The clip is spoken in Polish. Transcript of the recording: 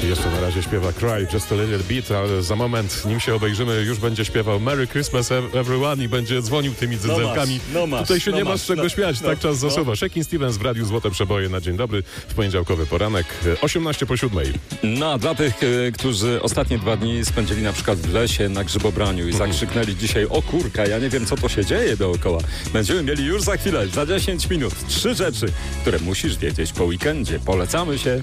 Jeszcze na razie śpiewa Cry Just a Little Bit, ale za moment, nim się obejrzymy, już będzie śpiewał Merry Christmas Everyone i będzie dzwonił tymi dzyndzelkami. Tutaj się nie masz czego śmiać, tak czas zasuwa. Shakin' Stevens w Radiu Złote Przeboje na dzień dobry w poniedziałkowy poranek, 18:07. No, a dla tych, którzy ostatnie 2 dni spędzili na przykład w lesie na grzybobraniu i zakrzyknęli dzisiaj: o kurka, ja nie wiem, co to się dzieje dookoła. Będziemy mieli już za chwilę, za 10 minut, 3 rzeczy, które musisz wiedzieć po weekendzie. Polecamy się.